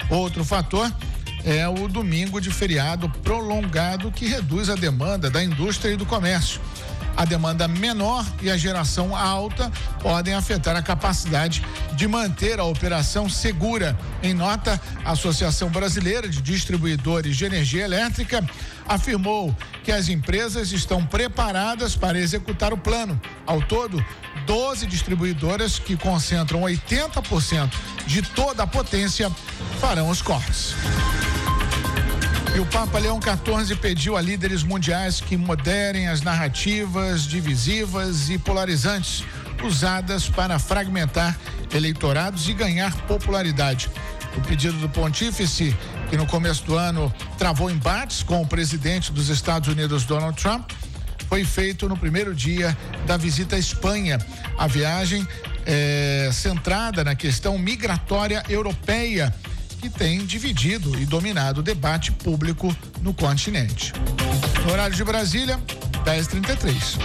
Outro fator é o domingo de feriado prolongado, que reduz a demanda da indústria e do comércio. A demanda menor e a geração alta podem afetar a capacidade de manter a operação segura. Em nota, a Associação Brasileira de Distribuidores de Energia Elétrica afirmou que as empresas estão preparadas para executar o plano. Ao todo, 12 distribuidoras, que concentram 80% de toda a potência, farão os cortes. E o Papa Leão XIV pediu a líderes mundiais que moderem as narrativas divisivas e polarizantes usadas para fragmentar eleitorados e ganhar popularidade. O pedido do pontífice, que no começo do ano travou embates com o presidente dos Estados Unidos, Donald Trump, foi feito no primeiro dia da visita à Espanha. A viagem é centrada na questão migratória europeia, que tem dividido e dominado o debate público no continente. No horário de Brasília, 10h33.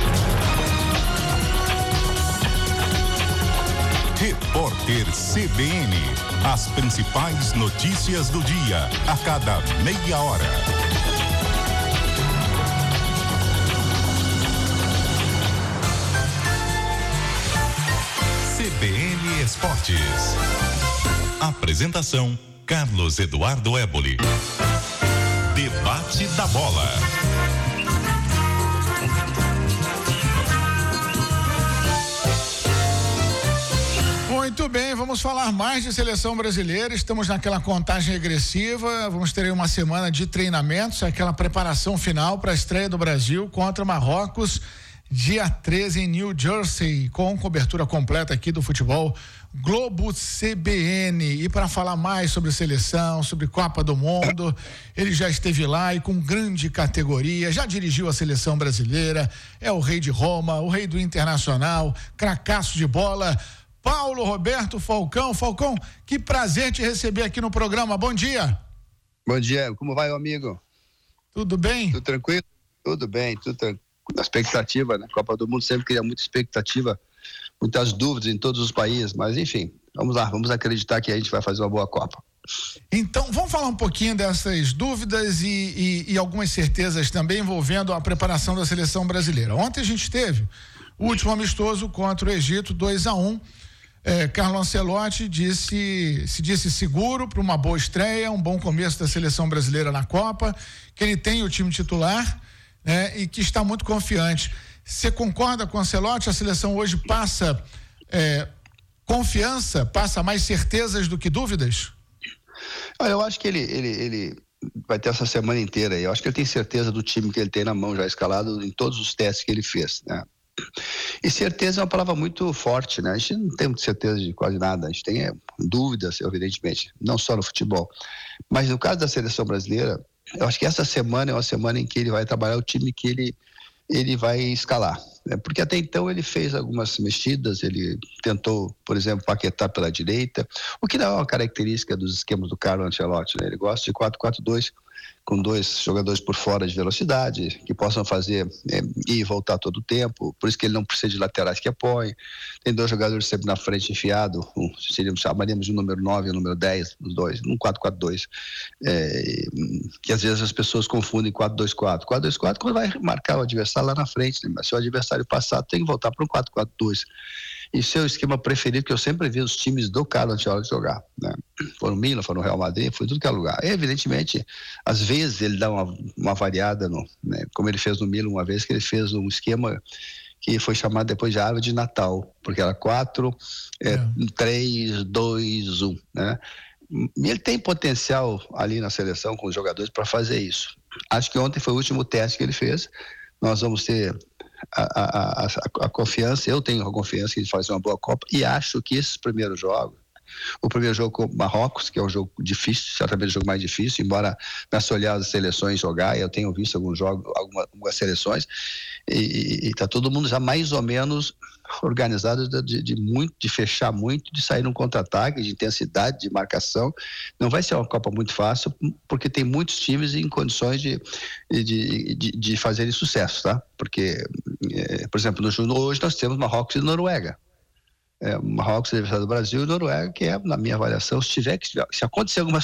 Repórter CBN. As principais notícias do dia, a cada meia hora. CBN Esportes. Apresentação: Carlos Eduardo Éboli. Debate da bola. Muito bem, vamos falar mais de seleção brasileira. Estamos naquela contagem regressiva. Vamos ter aí uma semana de treinamentos, aquela preparação final para a estreia do Brasil contra Marrocos, dia 13 em New Jersey, com cobertura completa aqui do futebol Globo CBN. E para falar mais sobre seleção, sobre Copa do Mundo, ele já esteve lá e com grande categoria, já dirigiu a seleção brasileira, é o rei de Roma, o rei do Internacional, cracaço de bola, Paulo Roberto Falcão. Falcão, que prazer te receber aqui no programa. Bom dia. Bom dia, como vai, amigo? Tudo bem? Tudo tranquilo? Tudo bem, tudo tranquilo. Na expectativa, né? Copa do Mundo sempre cria muita expectativa, muitas dúvidas em todos os países, mas enfim, vamos lá, vamos acreditar que a gente vai fazer uma boa Copa. Então, vamos falar um pouquinho dessas dúvidas e algumas certezas também envolvendo a preparação da seleção brasileira. Ontem a gente teve o último amistoso contra o Egito, 2-1. Carlo Ancelotti se disse seguro para uma boa estreia, um bom começo da seleção brasileira na Copa, que ele tem o time titular, né, e que está muito confiante. Você concorda com o Ancelotti? A seleção hoje passa confiança, passa mais certezas do que dúvidas? Eu acho que ele vai ter essa semana inteira aí. Eu acho que ele tem certeza do time que ele tem na mão já escalado em todos os testes que ele fez, né? E certeza é uma palavra muito forte, né? A gente não tem muita certeza de quase nada, a gente tem dúvidas, evidentemente, não só no futebol. Mas no caso da seleção brasileira, eu acho que essa semana é uma semana em que ele vai trabalhar o time que ele vai escalar. Porque até então ele fez algumas mexidas, ele tentou, por exemplo, Paquetá pela direita, o que não é uma característica dos esquemas do Carlo Ancelotti, né? Ele gosta de 4-4-2, com 2 jogadores por fora de velocidade, que possam fazer ir e voltar todo o tempo, por isso que ele não precisa de laterais que apoiem. Tem 2 jogadores sempre na frente enfiado, chamaríamos de número 9 e o número 10, os dois, num 4-4-2, que às vezes as pessoas confundem 4-2-4. 4-2-4 quando vai marcar o adversário lá na frente, né? Mas se o adversário passar, tem que voltar para um 4-4-2. Isso é o esquema preferido que eu sempre vi os times do Carlo Ancelotti jogar, né? Foi no Milan, foi no Real Madrid, foi tudo que é lugar. Evidentemente, às vezes ele dá uma variada, né? Como ele fez no Milan uma vez, que ele fez um esquema que foi chamado depois de árvore de Natal, porque era 4, 3, 2, 1, né? E ele tem potencial ali na seleção com os jogadores para fazer isso. Acho que ontem foi o último teste que ele fez. Nós vamos ter a confiança, eu tenho a confiança que ele faz uma boa Copa, e acho que esses primeiros jogos, o primeiro jogo com o Marrocos, que é um jogo difícil, certamente o jogo mais difícil, embora nessa olhada as seleções jogar, eu tenho visto alguns jogos, algumas seleções, e tá todo mundo já mais ou menos organizado de fechar muito, de sair num contra-ataque, de intensidade, de marcação. Não vai ser uma Copa muito fácil, porque tem muitos times em condições de fazerem sucesso, tá? Porque, por exemplo, hoje nós temos Marrocos e Noruega. Marrocos, adversário do Brasil, e Noruega, que na minha avaliação, se acontecer alguma